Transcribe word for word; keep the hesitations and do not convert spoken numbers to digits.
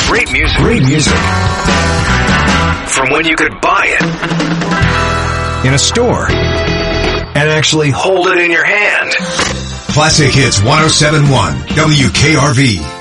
Great music. Great music. From when you could buy it in a store and actually hold it in your hand. Classic Hits one oh seven point one W K R V.